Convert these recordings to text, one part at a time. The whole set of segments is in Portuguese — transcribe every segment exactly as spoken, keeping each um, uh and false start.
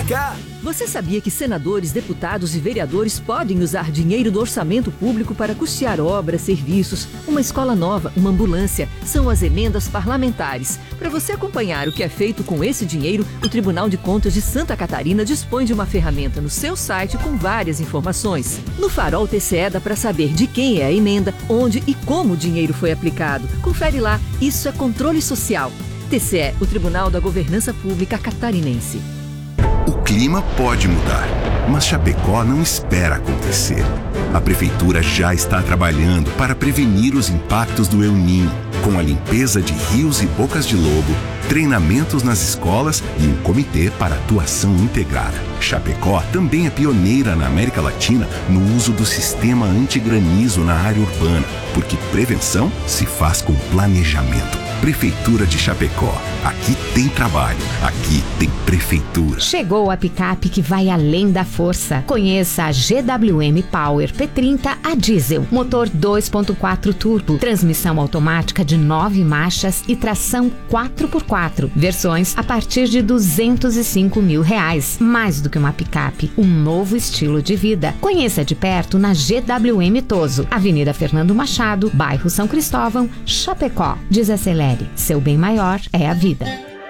cá. Você sabia que senadores, deputados e vereadores podem usar dinheiro do orçamento público para custear obras, serviços, uma escola nova, uma ambulância? São as emendas parlamentares. Para você acompanhar o que é feito com esse dinheiro, o Tribunal de Contas de Santa Catarina dispõe de uma ferramenta no seu site com várias informações. No Farol T C E dá para saber de quem é a emenda, onde e como o dinheiro foi aplicado. Confere lá, isso é controle social. T C E, o Tribunal da Governança Pública Catarinense. O clima pode mudar, mas Chapecó não espera acontecer. A Prefeitura já está trabalhando para prevenir os impactos do El Niño, com a limpeza de rios e bocas de lobo, treinamentos nas escolas e um comitê para atuação integrada. Chapecó também é pioneira na América Latina no uso do sistema antigranizo na área urbana, porque prevenção se faz com planejamento. Prefeitura de Chapecó. Aqui tem trabalho. Aqui tem Prefeitura. Chegou a picape que vai além da força. Conheça a G W M Power P trinta a diesel. Motor dois ponto quatro turbo. Transmissão automática de nove marchas e tração quatro por quatro. Versões a partir de duzentos e cinco mil reais. Mais do que uma picape, um novo estilo de vida. Conheça de perto na G W M Toso. Avenida Fernando Machado, bairro São Cristóvão, Chapecó. Desacelere. Seu bem maior é a vida.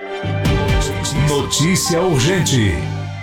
Notícia urgente.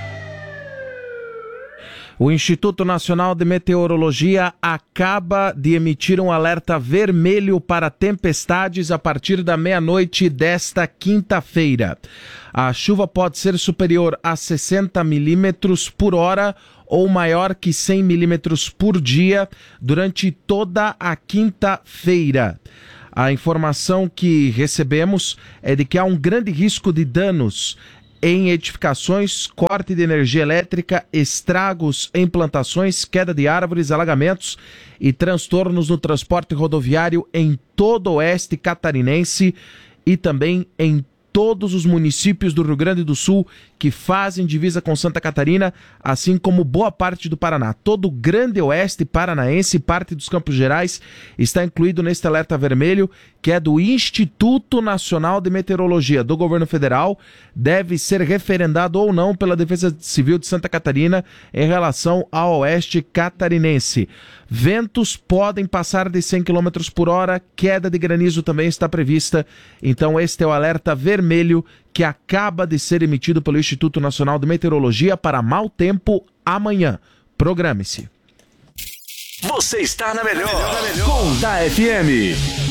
O Instituto Nacional de Meteorologia acaba de emitir um alerta vermelho para tempestades a partir da meia-noite desta quinta-feira. A chuva pode ser superior a sessenta milímetros por hora ou maior que cem milímetros por dia durante toda a quinta-feira. A informação que recebemos é de que há um grande risco de danos em edificações, corte de energia elétrica, estragos em plantações, queda de árvores, alagamentos e transtornos no transporte rodoviário em todo o oeste catarinense e também em todos os municípios do Rio Grande do Sul que fazem divisa com Santa Catarina, assim como boa parte do Paraná. Todo o grande oeste paranaense e parte dos Campos Gerais está incluído neste alerta vermelho, que é do Instituto Nacional de Meteorologia do Governo Federal, deve ser referendado ou não pela Defesa Civil de Santa Catarina em relação ao oeste catarinense. Ventos podem passar de cem quilômetros por hora, queda de granizo também está prevista. Então este é o alerta vermelho que acaba de ser emitido pelo Instituto Nacional de Meteorologia para mau tempo amanhã. Programe-se. Você está na melhor, com da F M.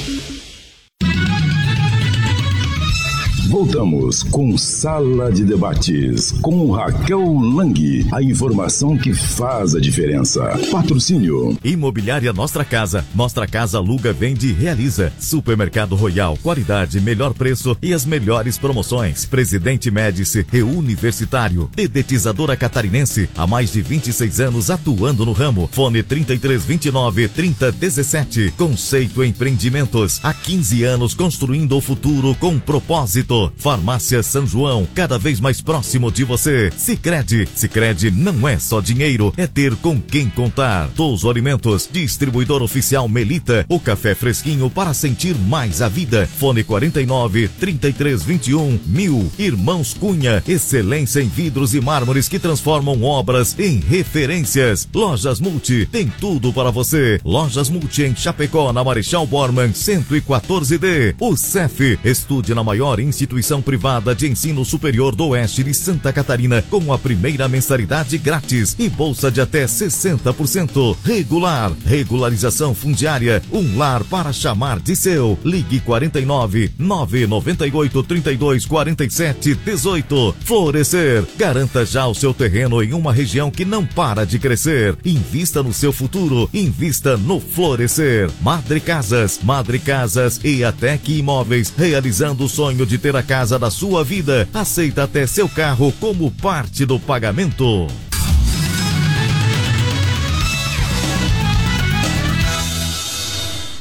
Voltamos com Sala de Debates, com Raquel Lang. A informação que faz a diferença. Patrocínio. Imobiliária Nostra Casa. Nostra Casa aluga, vende e realiza. Supermercado Royal. Qualidade, melhor preço e as melhores promoções. Presidente Médici e Universitário. Dedetizadora Catarinense. Há mais de vinte e seis anos atuando no ramo. Fone trinta e três, vinte e nove, trinta, dezessete. Conceito Empreendimentos. Há quinze anos construindo o futuro com propósito. Farmácia São João, cada vez mais próximo de você. Sicredi, Sicredi não é só dinheiro, é ter com quem contar. Touso Alimentos, distribuidor oficial Melita, o café fresquinho para sentir mais a vida. Fone quarenta e nove, trinta e três, vinte e um, mil. Irmãos Cunha, excelência em vidros e mármores que transformam obras em referências. Lojas Multi, tem tudo para você. Lojas Multi em Chapecó, na Marechal Bormann, cento e quatorze D. O C E F, estude na maior instituição Instituição privada de ensino superior do oeste de Santa Catarina, com a primeira mensalidade grátis e bolsa de até sessenta por cento. Regular, regularização fundiária, um lar para chamar de seu. Ligue quarenta e nove, nove nove oito, trinta e dois, quarenta e sete, dezoito. Florescer, garanta já o seu terreno em uma região que não para de crescer. Invista no seu futuro, invista no Florescer. Madre Casas, Madre Casas e Atec Imóveis, realizando o sonho de ter a casa da sua vida. Aceita até seu carro como parte do pagamento.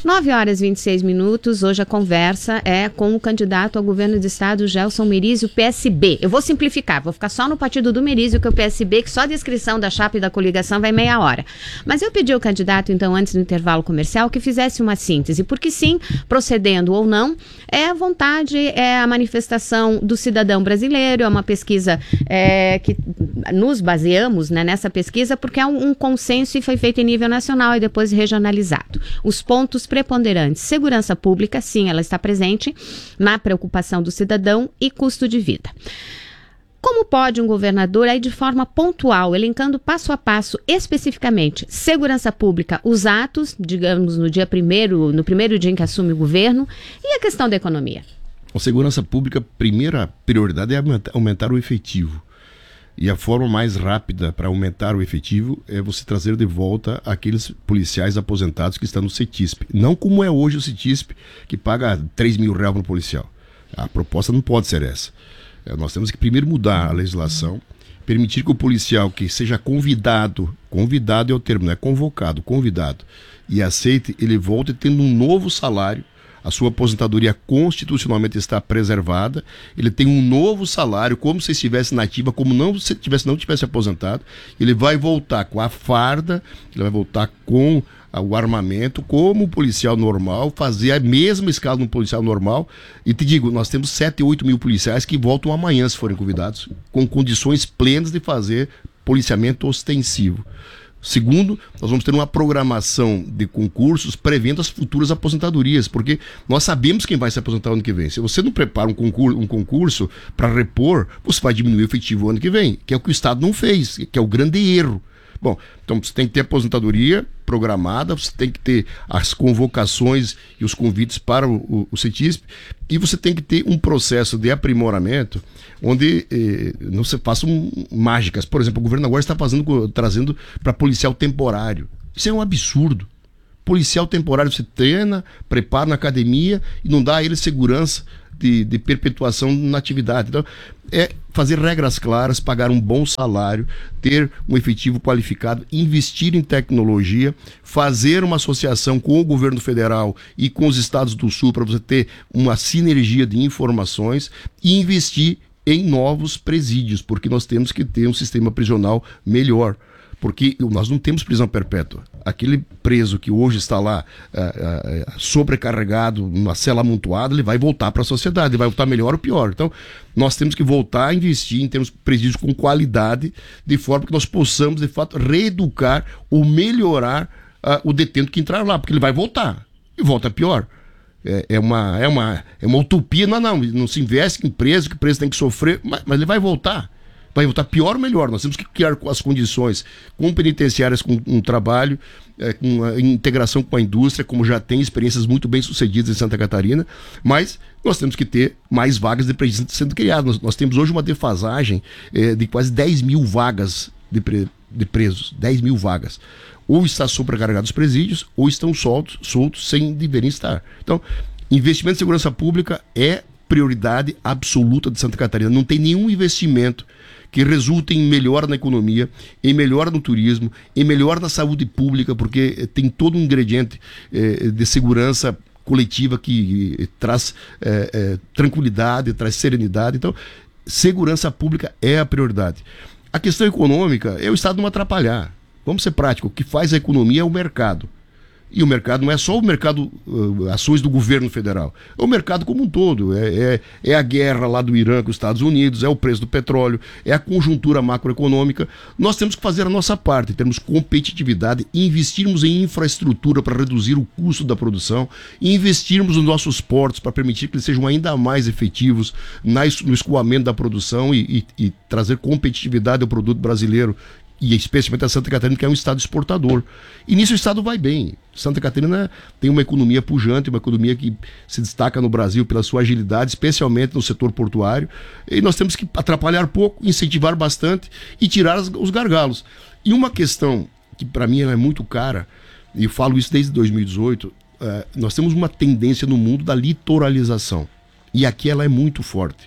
nove horas e vinte e seis minutos, hoje a conversa é com o candidato ao governo do estado, Gelson Merizio, P S B. Eu vou simplificar, vou ficar só no partido do Merizio, que é o P S B, que só a descrição da chapa e da coligação vai meia hora. Mas eu pedi ao candidato, então, antes do intervalo comercial, que fizesse uma síntese, porque sim, procedendo ou não, é a vontade, é a manifestação do cidadão brasileiro, é uma pesquisa é, que nos baseamos, né, nessa pesquisa, porque é um, um consenso e foi feito em nível nacional e depois regionalizado. Os pontos preponderantes: segurança pública, sim, ela está presente na preocupação do cidadão, e custo de vida. Como pode um governador, aí de forma pontual, elencando passo a passo, especificamente, segurança pública, os atos, digamos, no dia primeiro, no primeiro dia em que assume o governo, e a questão da economia? A segurança pública, primeira prioridade é aumentar o efetivo. E a forma mais rápida para aumentar o efetivo é você trazer de volta aqueles policiais aposentados que estão no CETISP. Não como é hoje o CETISP, que paga três mil reais para o policial. A proposta não pode ser essa. É, nós temos que primeiro mudar a legislação, permitir que o policial que seja convidado, convidado é o termo, não é convocado, convidado, e aceite, ele volte tendo um novo salário. A sua aposentadoria constitucionalmente está preservada, ele tem um novo salário, como se estivesse na ativa, como não, se tivesse, não tivesse aposentado. Ele vai voltar com a farda, ele vai voltar com o armamento, como um policial normal, fazer a mesma escala de um policial normal. E te digo, nós temos sete, oito mil policiais que voltam amanhã, se forem convidados, com condições plenas de fazer policiamento ostensivo. Segundo, nós vamos ter uma programação de concursos prevendo as futuras aposentadorias, porque nós sabemos quem vai se aposentar ano que vem. Se você não prepara um concurso, um concurso para repor, você vai diminuir o efetivo ano que vem, que é o que o Estado não fez, que é o grande erro. Bom, então você tem que ter aposentadoria programada, você tem que ter as convocações e os convites para o, o, o CETISP, e você tem que ter um processo de aprimoramento onde eh, não se façam mágicas. Por exemplo, o governo agora está fazendo, trazendo para policial temporário. Isso é um absurdo. Policial temporário você treina, prepara na academia e não dá a ele segurança de, de perpetuação na atividade. Então, é fazer regras claras, pagar um bom salário, ter um efetivo qualificado, investir em tecnologia, fazer uma associação com o governo federal e com os estados do sul para você ter uma sinergia de informações e investir em novos presídios, porque nós temos que ter um sistema prisional melhor. Porque nós não temos prisão perpétua. Aquele preso que hoje está lá uh, uh, sobrecarregado, numa cela amontoada, ele vai voltar para a sociedade, ele vai voltar melhor ou pior. Então, nós temos que voltar a investir em termos de presídios com qualidade, de forma que nós possamos, de fato, reeducar ou melhorar uh, o detento que entrar lá, porque ele vai voltar, e volta pior. É, é, uma, é, uma, é uma utopia, não, não, não se investe em preso, que o preso tem que sofrer, mas, mas ele vai voltar. Vai voltar pior ou melhor. Nós temos que criar as condições com penitenciárias, com um trabalho, é, com a integração com a indústria, como já tem experiências muito bem sucedidas em Santa Catarina, mas nós temos que ter mais vagas de presídios sendo criadas. Nós, nós temos hoje uma defasagem é, de quase dez mil vagas de, pre, de presos, dez mil vagas. Ou está sobrecarregados os presídios, ou estão soltos, soltos sem deverem estar. Então, investimento em segurança pública é prioridade absoluta de Santa Catarina. Não tem nenhum investimento que resulte em melhora na economia, em melhora no turismo, em melhora na saúde pública, porque tem todo um ingrediente eh, de segurança coletiva que eh, traz eh, eh, tranquilidade, traz serenidade. Então, segurança pública é a prioridade. A questão econômica é o Estado não atrapalhar. Vamos ser práticos, o que faz a economia é o mercado. E o mercado não é só o mercado, uh, ações do governo federal, é o mercado como um todo, é, é, é a guerra lá do Irã com os Estados Unidos, é o preço do petróleo, é a conjuntura macroeconômica. Nós temos que fazer a nossa parte, termos competitividade, investirmos em infraestrutura para reduzir o custo da produção, investirmos nos nossos portos para permitir que eles sejam ainda mais efetivos na, no escoamento da produção e, e, e trazer competitividade ao produto brasileiro, e especialmente a Santa Catarina, que é um estado exportador. E nisso o estado vai bem. Santa Catarina tem uma economia pujante, uma economia que se destaca no Brasil pela sua agilidade, especialmente no setor portuário. E nós temos que atrapalhar pouco, incentivar bastante e tirar os gargalos. E uma questão que para mim é muito cara, e eu falo isso desde dois mil e dezoito, uh, nós temos uma tendência no mundo da litoralização. E aqui ela é muito forte.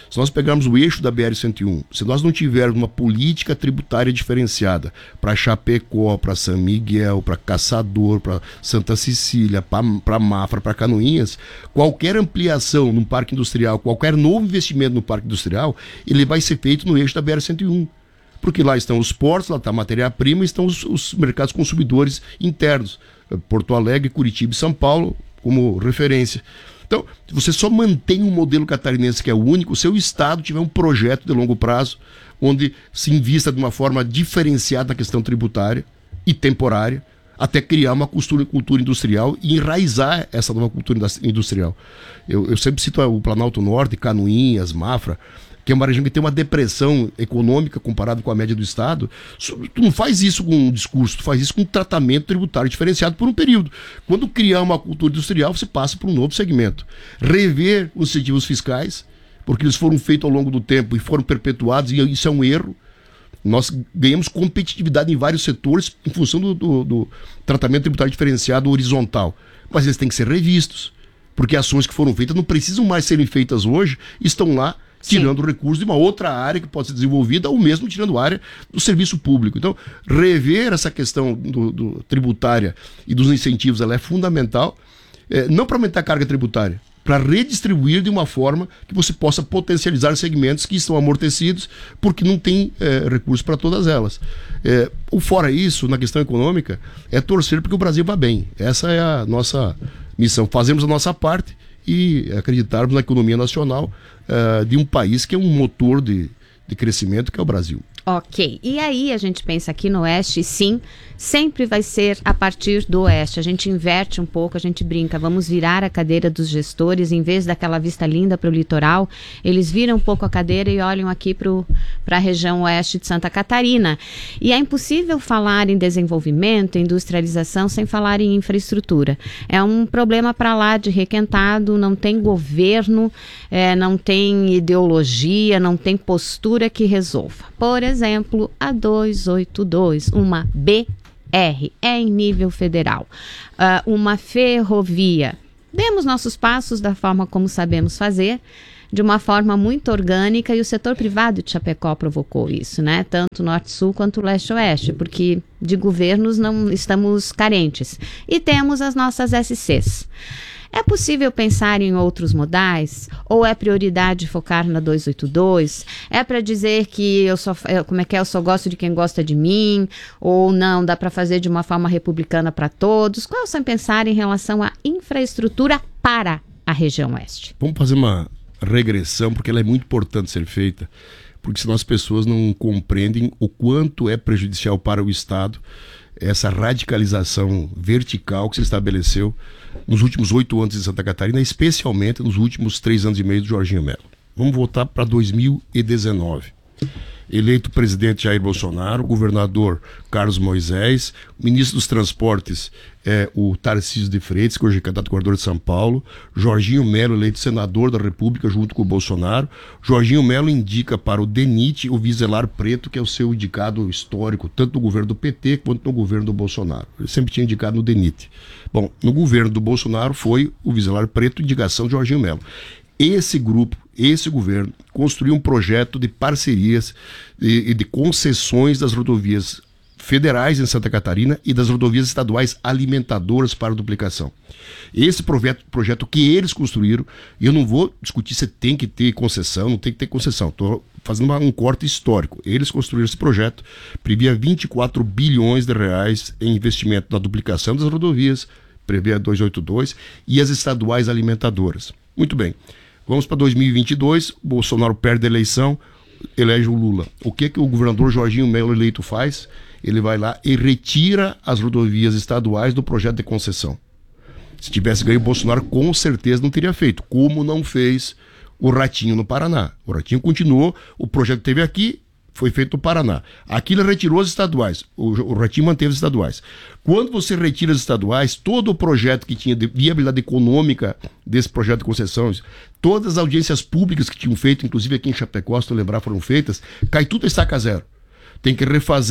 Se nós pegarmos o eixo da B R cento e um, se nós não tivermos uma política tributária diferenciada para Chapecó, para São Miguel, para Caçador, para Santa Cecília, para Mafra, para Canoinhas, qualquer ampliação no parque industrial, qualquer novo investimento no parque industrial, ele vai ser feito no eixo da B R cento e um. Porque lá estão os portos, lá está a matéria-prima, estão os, os mercados consumidores internos. Porto Alegre, Curitiba e São Paulo como referência. Então, se você só mantém um modelo catarinense que é o único, se o seu estado tiver um projeto de longo prazo, onde se invista de uma forma diferenciada na questão tributária e temporária, até criar uma cultura, cultura industrial e enraizar essa nova cultura industrial. Eu, eu sempre cito o Planalto Norte, Canoinhas, Mafra, que é uma região que tem uma depressão econômica comparado com a média do estado. Tu não faz isso com um discurso, tu faz isso com um tratamento tributário diferenciado por um período. Quando criar uma cultura industrial, você passa para um novo segmento. Rever os incentivos fiscais, porque eles foram feitos ao longo do tempo e foram perpetuados, e isso é um erro. Nós ganhamos competitividade em vários setores em função do, do, do tratamento tributário diferenciado horizontal. Mas eles têm que ser revistos, porque ações que foram feitas não precisam mais serem feitas hoje, estão lá tirando recursos de uma outra área que pode ser desenvolvida, ou mesmo tirando área do serviço público. Então, rever essa questão do, do tributária e dos incentivos, ela é fundamental, é, não para aumentar a carga tributária, para redistribuir de uma forma que você possa potencializar segmentos que estão amortecidos porque não tem é, recursos para todas elas. É, ou fora isso, na questão econômica, é torcer porque o Brasil vá bem. Essa é a nossa missão. Fazemos a nossa parte e acreditarmos na economia nacional uh, de um país que é um motor de, de crescimento, que é o Brasil. Ok, e aí a gente pensa aqui no Oeste, sim, sempre vai ser a partir do Oeste. A gente inverte um pouco, a gente brinca, vamos virar a cadeira dos gestores, em vez daquela vista linda para o litoral, eles viram um pouco a cadeira e olham aqui para a região Oeste de Santa Catarina. E é impossível falar em desenvolvimento, industrialização, sem falar em infraestrutura. É um problema para lá de requentado, não tem governo, é, não tem ideologia, não tem postura que resolva. Por exemplo, exemplo, a duzentos e oitenta e dois, uma B R, é em nível federal, uh, uma ferrovia. Demos nossos passos da forma como sabemos fazer, de uma forma muito orgânica, e o setor privado de Chapecó provocou isso, né? Tanto Norte-Sul quanto Leste-Oeste, porque de governos não estamos carentes. E temos as nossas S Cs. É possível pensar em outros modais? Ou é prioridade focar na duzentos e oitenta e dois? É para dizer que eu só, como é que é, eu só gosto de quem gosta de mim? Ou não, dá para fazer de uma forma republicana para todos? Qual é o seu pensar em relação à infraestrutura para a região Oeste? Vamos fazer uma regressão, porque ela é muito importante ser feita, porque senão as pessoas não compreendem o quanto é prejudicial para o Estado essa radicalização vertical que se estabeleceu nos últimos oito anos em Santa Catarina, especialmente nos últimos três anos e meio do Jorginho Melo. Vamos voltar para dois mil e dezenove. Eleito presidente Jair Bolsonaro, governador Carlos Moisés, ministro dos transportes é o Tarcísio de Freitas, que hoje é candidato a governador de São Paulo, Jorginho Melo eleito senador da República junto com o Bolsonaro. Jorginho Melo indica para o DENIT o Vizelar Preto, que é o seu indicado histórico, tanto no governo do P T quanto no governo do Bolsonaro. Ele sempre tinha indicado no DENIT. Bom, no governo do Bolsonaro foi o Vizelar Preto, indicação de Jorginho Melo. Esse grupo, esse governo, construiu um projeto de parcerias e de, de concessões das rodovias federais em Santa Catarina e das rodovias estaduais alimentadoras para duplicação. Esse projeto, projeto que eles construíram, e eu não vou discutir se tem que ter concessão, não tem que ter concessão, estou fazendo uma, um corte histórico. Eles construíram esse projeto, previa vinte e quatro bilhões de reais em investimento na duplicação das rodovias, previa duzentos e oitenta e dois, e as estaduais alimentadoras. Muito bem. Vamos para dois mil e vinte e dois, Bolsonaro perde a eleição, elege o Lula. O que que o governador Jorginho Melo eleito faz? Ele vai lá e retira as rodovias estaduais do projeto de concessão. Se tivesse ganho o Bolsonaro, com certeza não teria feito, como não fez o Ratinho no Paraná. O Ratinho continuou, o projeto que teve aqui foi feito no Paraná. Aqui ele retirou as estaduais, o, o Ratinho manteve as estaduais. Quando você retira as estaduais, todo o projeto que tinha de viabilidade econômica desse projeto de concessões, todas as audiências públicas que tinham feito, inclusive aqui em Chapecó, se tu lembrar, foram feitas, cai tudo a estaca zero. Tem que refazer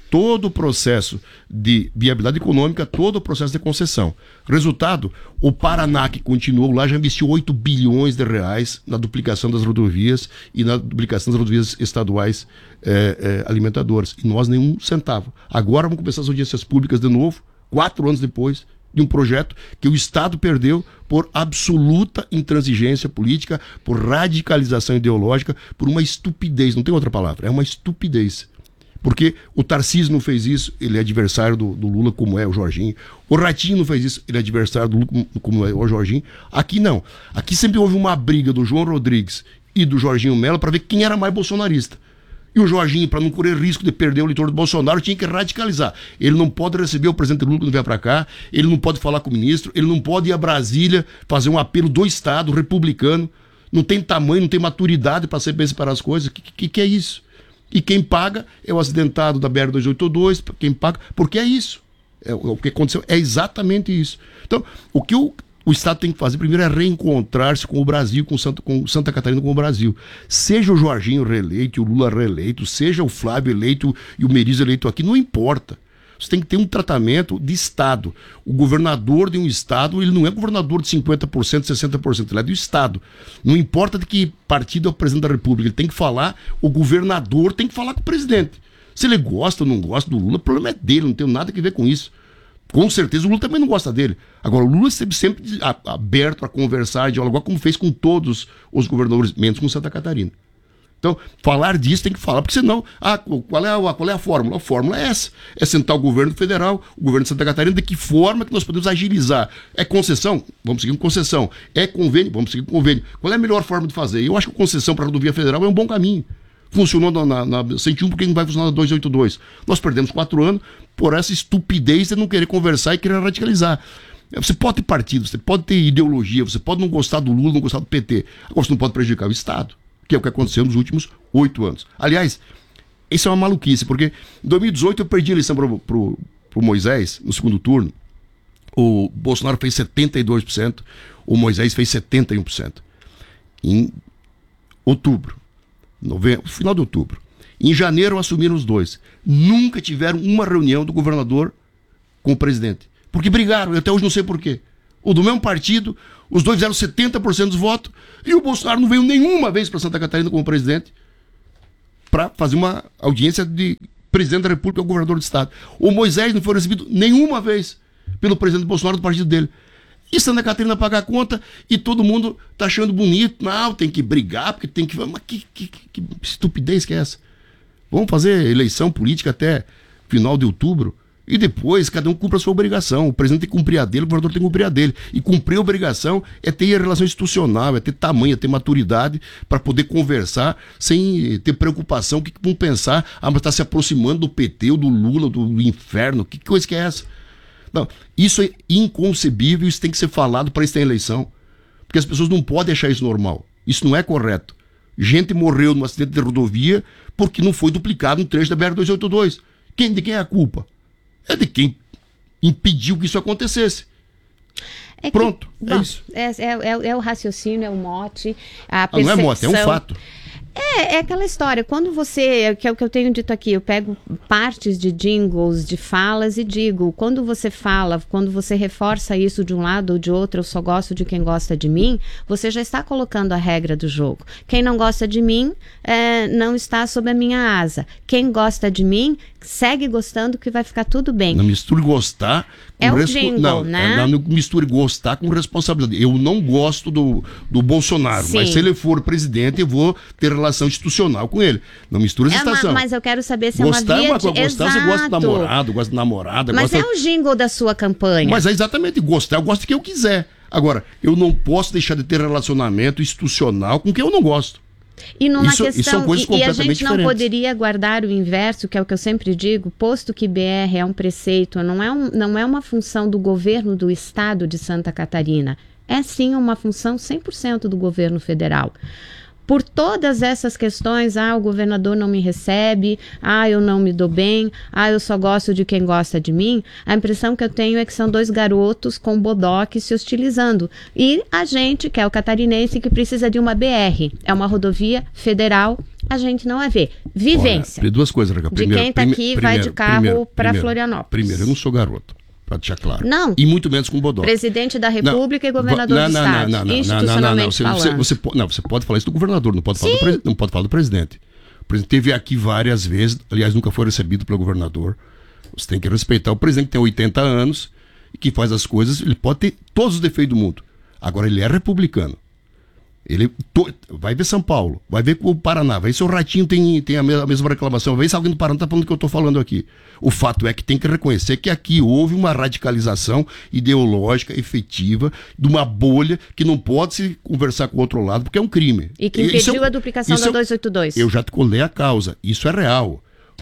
todo o processo de viabilidade econômica, todo o processo de concessão. Resultado, o Paraná, que continuou lá, já investiu oito bilhões de reais na duplicação das rodovias e na duplicação das rodovias estaduais é, é, alimentadoras. E nós nenhum centavo. Agora vamos começar as audiências públicas de novo, quatro anos depois, de um projeto que o Estado perdeu por absoluta intransigência política, por radicalização ideológica, por uma estupidez, não tem outra palavra, é uma estupidez. Porque o Tarcísio não fez isso, ele é adversário do, do Lula, como é o Jorginho. O Ratinho não fez isso, ele é adversário do Lula, como é o Jorginho. Aqui não. Aqui sempre houve uma briga do João Rodrigues e do Jorginho Mello para ver quem era mais bolsonarista. E o Jorginho, para não correr risco de perder o eleitor do Bolsonaro, tinha que radicalizar. Ele não pode receber o presidente Lula quando vier para cá, ele não pode falar com o ministro, ele não pode ir a Brasília fazer um apelo do Estado republicano. Não tem tamanho, não tem maturidade para saber separar as coisas. O que, que, que é isso? E quem paga é o acidentado da B R duzentos e oitenta e dois, quem paga, porque é isso. É, o que aconteceu é exatamente isso. Então, o que o, o Estado tem que fazer primeiro é reencontrar-se com o Brasil, com Santa, com Santa Catarina, com o Brasil. Seja o Jorginho reeleito e o Lula reeleito, seja o Flávio eleito e o Meriz eleito aqui, não importa. Você tem que ter um tratamento de Estado. O governador de um Estado, ele não é governador de cinquenta por cento, sessenta por cento, ele é do Estado. Não importa de que partido é o presidente da República, ele tem que falar, o governador tem que falar com o presidente. Se ele gosta ou não gosta do Lula, o problema é dele, não tem nada a ver com isso. Com certeza o Lula também não gosta dele. Agora, o Lula sempre, sempre aberto a conversar, a dialogar, como fez com todos os governadores, menos com Santa Catarina. Então, falar disso tem que falar, porque senão, ah, qual é a, qual é a fórmula? A fórmula é essa, é sentar o governo federal, o governo de Santa Catarina, de que forma que nós podemos agilizar. É concessão? Vamos seguir com concessão. É convênio? Vamos seguir com convênio. Qual é a melhor forma de fazer? Eu acho que a concessão para a rodovia federal é um bom caminho. Funcionou na, na, na cento e um, porque não vai funcionar na duzentos e oitenta e dois. Nós perdemos quatro anos por essa estupidez de não querer conversar e querer radicalizar. Você pode ter partido, você pode ter ideologia, você pode não gostar do Lula, não gostar do P T. Agora você não pode prejudicar o Estado, que é o que aconteceu nos últimos oito anos. Aliás, isso é uma maluquice, porque em dois mil e dezoito eu perdi a eleição para o Moisés, no segundo turno. O Bolsonaro fez setenta e dois por cento, o Moisés fez setenta e um por cento. Em outubro, novembro, final de outubro. Em janeiro assumiram os dois. Nunca tiveram uma reunião do governador com o presidente. Porque brigaram, eu até hoje não sei porquê. O do mesmo partido, os dois fizeram setenta por cento dos votos e o Bolsonaro não veio nenhuma vez para Santa Catarina como presidente para fazer uma audiência de presidente da República ou governador do Estado. O Moisés não foi recebido nenhuma vez pelo presidente Bolsonaro do partido dele. E Santa Catarina paga a conta e todo mundo tá achando bonito. Não, tem que brigar, porque tem que... Mas que, que, que estupidez que é essa? Vamos fazer eleição política até final de outubro e depois cada um cumpre a sua obrigação. O presidente tem que cumprir a dele, o governador tem que cumprir a dele. E cumprir a obrigação é ter a relação institucional, é ter tamanho, é ter maturidade para poder conversar sem ter preocupação. O que, que vão pensar? Ah, mas está se aproximando do P T, ou do Lula, do inferno. Que coisa que é essa? Não, isso é inconcebível, isso tem que ser falado para isso ter eleição. Porque as pessoas não podem achar isso normal. Isso não é correto. Gente morreu num acidente de rodovia porque não foi duplicado um trecho da B R duzentos e oitenta e dois. Quem, de quem é a culpa? É de quem impediu que isso acontecesse. É que, Pronto, bom, é isso. É, é, é o raciocínio, é o mote, a percepção. Ah, não é mote, é um fato. É, é aquela história, quando você, que é o que eu tenho dito aqui, eu pego partes de jingles, de falas e digo, quando você fala, quando você reforça isso de um lado ou de outro, eu só gosto de quem gosta de mim, você já está colocando a regra do jogo. Quem não gosta de mim, é, não está sob a minha asa. Quem gosta de mim, segue gostando que vai ficar tudo bem. Não misture gostar com é um respo... jingle, não, né? Não misture gostar com responsabilidade. Eu não gosto do, do Bolsonaro, Sim. mas se ele for presidente, eu vou ter relação institucional com ele. Não misture essa é situação. Mas eu quero saber se gostar é uma via é uma coisa. de... Gostar, Exato. Você gosta do namorado, gosta de namorada. Mas gosta... é o jingle da sua campanha. Mas é exatamente, gostar, eu gosto de quem eu quiser. Agora, eu não posso deixar de ter relacionamento institucional com quem eu não gosto. E numa isso, questão, isso são coisas e, e a gente diferentes. não poderia guardar o inverso, que é o que eu sempre digo, posto que B R é um preceito, não é, um, não é uma função do governo do estado de Santa Catarina, é sim uma função cem por cento do governo federal. Por todas essas questões, ah, o governador não me recebe, ah, eu não me dou bem, ah, eu só gosto de quem gosta de mim, a impressão que eu tenho é que são dois garotos com bodoque se hostilizando. E a gente, que é o catarinense, que precisa de uma B R, é uma rodovia federal, a gente não a vê. Vivência. Olha, duas coisas, Raquel. De quem está aqui e vai de carro para Florianópolis. Primeiro, eu não sou garoto, para deixar claro. Não. E muito menos com Bodó. Presidente da República não. e governador não, do não, Estado. Não, não, não, institucionalmente não, não, não. Você, falando. você, você, não, você pode falar isso do governador, não pode falar, do, pre, não pode falar do presidente. O presidente esteve aqui várias vezes, aliás, nunca foi recebido pelo governador. Você tem que respeitar o presidente que tem oitenta anos e que faz as coisas, ele pode ter todos os defeitos do mundo. Agora, ele é republicano. Ele to, vai ver São Paulo, vai ver o Paraná, vai ver se o Ratinho tem, tem a, mesma, a mesma reclamação, vai ver se alguém do Paraná está falando o que eu estou falando aqui. O fato é que tem que reconhecer que aqui houve uma radicalização ideológica, efetiva, de uma bolha que não pode se conversar com o outro lado, porque é um crime. E que impediu é, a duplicação da duzentos e oitenta e dois. Eu já colei a causa, isso é real.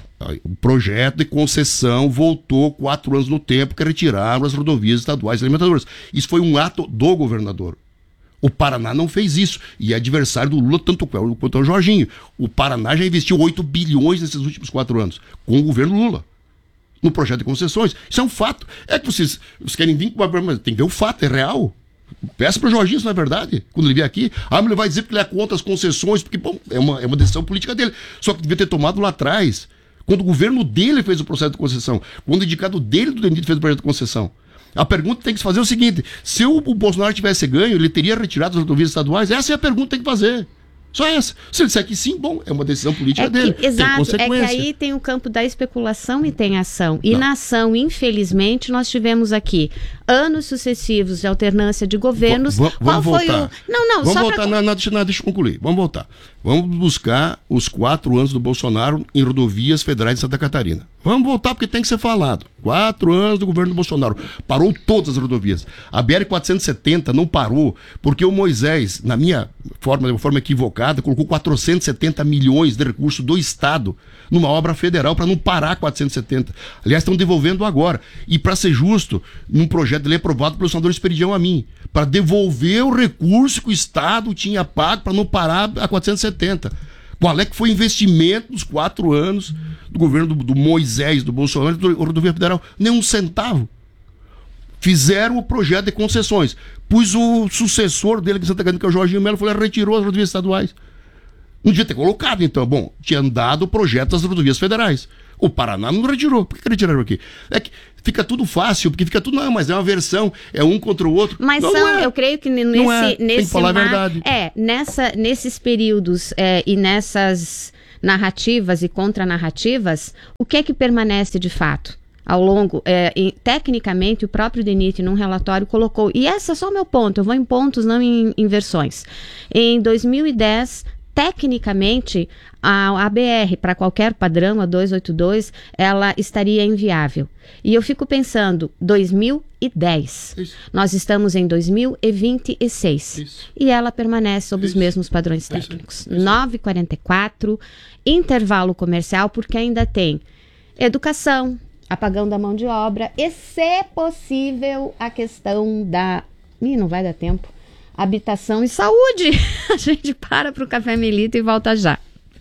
O projeto de concessão voltou quatro anos no tempo que retiraram as rodovias estaduais alimentadoras. Isso foi um ato do governador. O Paraná não fez isso. E é adversário do Lula tanto quanto o Jorginho. O Paraná já investiu oito bilhões nesses últimos quatro anos com o governo Lula. No projeto de concessões. Isso é um fato. É que vocês, vocês querem vir com uma... Mas tem que ver o fato, é real. Peça para o Jorginho, isso não é verdade. Quando ele vier aqui, ah, mas ele vai dizer que ele é contra as concessões, porque, bom, é uma, é uma decisão política dele. Só que devia ter tomado lá atrás, quando o governo dele fez o processo de concessão, quando o indicado dele do D N I fez o projeto de concessão. A pergunta tem que se fazer o seguinte: se o, o Bolsonaro tivesse ganho, ele teria retirado as rodovias estaduais? Essa é a pergunta que tem que fazer. Só essa. Se ele disser que sim, bom, é uma decisão política é que, dele. Exato, tem é que aí tem o campo da especulação e tem ação. E Não. na ação, infelizmente, nós tivemos aqui anos sucessivos de alternância de governos. V Qual vamos foi voltar. o... Não, não, vamos só voltar. pra... Não, não, deixa, não, deixa eu concluir. Vamos voltar. Vamos buscar os quatro anos do Bolsonaro em rodovias federais de Santa Catarina. Vamos voltar porque tem que ser falado. Quatro anos do governo do Bolsonaro. Parou todas as rodovias. A B R quatrocentos e setenta não parou porque o Moisés, na minha forma, de uma forma equivocada, colocou quatrocentos e setenta milhões de recursos do Estado numa obra federal para não parar quatrocentos e setenta. Aliás, estão devolvendo agora. E para ser justo, num projeto de lei aprovado pelo senador Esperidião a mim, para devolver o recurso que o Estado tinha pago para não parar a quatrocentos e setenta. Qual é que foi o investimento dos quatro anos do governo do, do Moisés, do Bolsonaro, do rodovia federal? Nem um centavo. Fizeram o projeto de concessões. Pois o sucessor dele, que Santa Catarina, que é o Jorginho Melo, foi lá, retirou as rodovias estaduais. Não devia ter colocado, então. Bom, tinha dado o projeto das rodovias federais. O Paraná não retirou. Por que retiraram aqui? É que fica tudo fácil, porque fica tudo... Não, mas é uma versão, é um contra o outro. Mas não, são, não é. eu creio que nesse... Não é. nesse Tem que falar mar, a verdade. É, nessa, nesses períodos é, e nessas narrativas e contranarrativas, o que é que permanece de fato? Ao longo, é, e, tecnicamente, o próprio D N I T, num relatório, colocou... E esse é só o meu ponto, eu vou em pontos, não em, em versões. Em dois mil e dez... Tecnicamente, a, a B R, para qualquer padrão, a duzentos e oitenta e dois, ela estaria inviável. E eu fico pensando, dois mil e dez, Isso. nós estamos em dois mil e vinte e seis. Isso. E ela permanece sob Isso. os mesmos padrões técnicos. Isso. nove e quarenta e quatro, intervalo comercial, porque ainda tem educação, apagão da mão de obra, e, se possível, a questão da... Ih, não vai dar tempo. Habitação e saúde. A gente para para o Café Melita e volta já.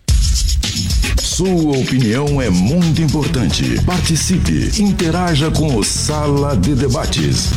Sua opinião é muito importante. Participe, interaja com o Sala de Debates.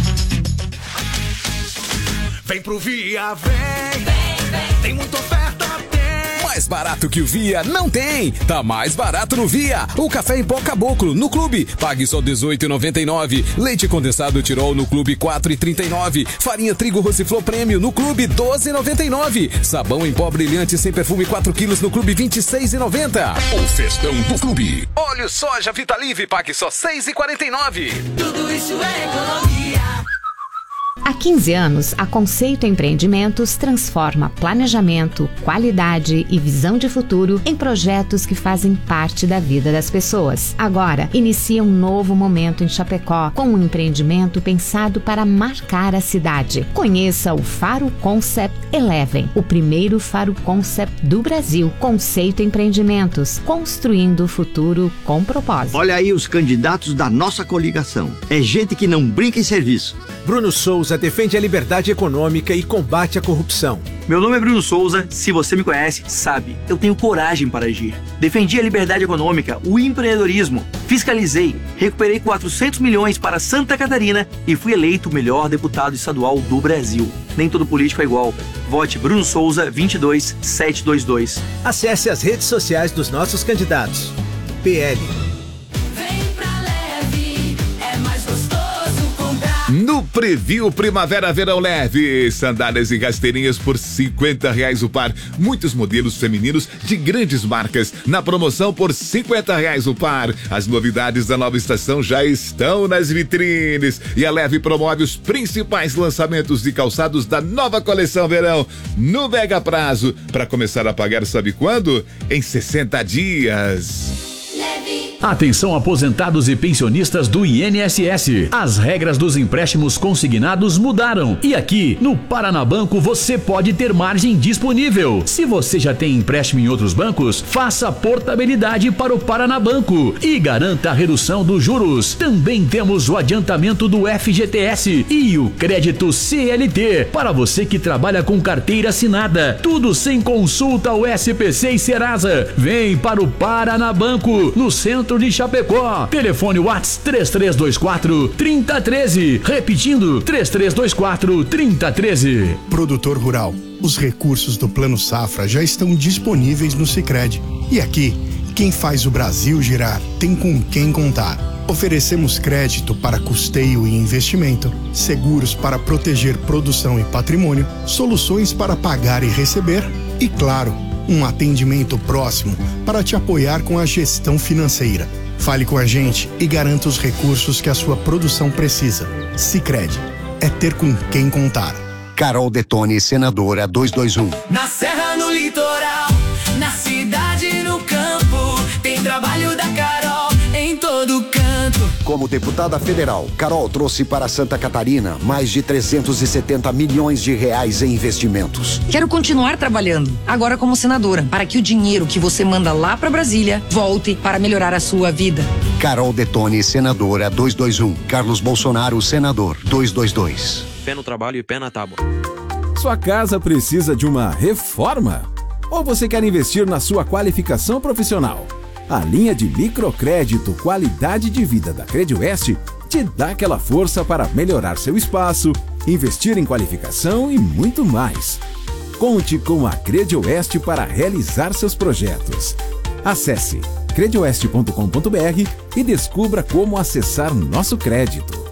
Vem pro Via, vem, vem, vem. Tem muita oferta, tem. Mais barato que o Via não tem. Tá mais barato no Via. O café em pó Caboclo no Clube, pague só dezoito reais e noventa e nove centavos. Leite condensado Tirol no Clube, quatro reais e trinta e nove centavos. Farinha Trigo Rosiflor Prêmio no Clube, doze reais e noventa e nove centavos. Sabão em pó brilhante sem perfume quatro quilos no Clube, vinte e seis reais e noventa centavos. O festão do Clube. Óleo soja Vitalive, pague só seis reais e quarenta e nove centavos. Tudo isso é economia. Há quinze anos, a Conceito Empreendimentos transforma planejamento, qualidade e visão de futuro em projetos que fazem parte da vida das pessoas. Agora, inicia um novo momento em Chapecó, com um empreendimento pensado para marcar a cidade. Conheça o Faro Concept Eleven, o primeiro Faro Concept do Brasil. Conceito Empreendimentos, construindo o futuro com propósito. Olha aí os candidatos da nossa coligação. É gente que não brinca em serviço. Bruno Souza defende a liberdade econômica e combate a corrupção. Meu nome é Bruno Souza, se você me conhece, sabe, eu tenho coragem para agir. Defendi a liberdade econômica, o empreendedorismo, fiscalizei, recuperei quatrocentos milhões para Santa Catarina e fui eleito o melhor deputado estadual do Brasil. nem todo político é igual. Vote Bruno Souza vinte e dois setecentos e vinte e dois. Acesse as redes sociais dos nossos candidatos. P L. No Preview Primavera Verão Leve, sandálias e rasteirinhas por cinquenta reais o par. Muitos modelos femininos de grandes marcas na promoção por cinquenta reais o par. As novidades da nova estação já estão nas vitrines e a Leve promove os principais lançamentos de calçados da nova coleção verão no mega prazo. Para começar a pagar, sabe quando? Em sessenta dias. Atenção aposentados e pensionistas do I N S S. As regras dos empréstimos consignados mudaram e aqui no Paranabanco você pode ter margem disponível. Se você já tem empréstimo em outros bancos, faça portabilidade para o Paranabanco e garanta a redução dos juros. Também temos o adiantamento do F G T S e o crédito C L T para você que trabalha com carteira assinada. Tudo sem consulta ao S P C e Serasa. Vem para o Paranabanco, no centro de Chapecó. Telefone WhatsApp três três dois quatro, três zero um três. Repetindo, três três dois quatro, três zero um três. Produtor rural, os recursos do Plano Safra já estão disponíveis no Sicredi. E aqui, quem faz o Brasil girar tem com quem contar. Oferecemos crédito para custeio e investimento, seguros para proteger produção e patrimônio, soluções para pagar e receber e, claro, um atendimento próximo para te apoiar com a gestão financeira. Fale com a gente e garanta os recursos que a sua produção precisa. Sicredi, é ter com quem contar. Carol Detone, senadora duzentos e vinte e um. Na serra, no litoral, na cidade, no campo, tem trabalho da Carol em todo canto. Como deputada federal, Carol trouxe para Santa Catarina mais de trezentos e setenta milhões de reais em investimentos. Quero continuar trabalhando, agora como senadora, para que o dinheiro que você manda lá para Brasília volte para melhorar a sua vida. Carol Detone, senadora duzentos e vinte e um. Carlos Bolsonaro, senador duzentos e vinte e dois. Pé no trabalho e pé na tábua. Sua casa precisa de uma reforma? Ou você quer investir na sua qualificação profissional? A linha de microcrédito Qualidade de Vida da Credioeste te dá aquela força para melhorar seu espaço, investir em qualificação e muito mais. Conte com a Credioeste para realizar seus projetos. Acesse credioeste ponto com ponto br e descubra como acessar nosso crédito.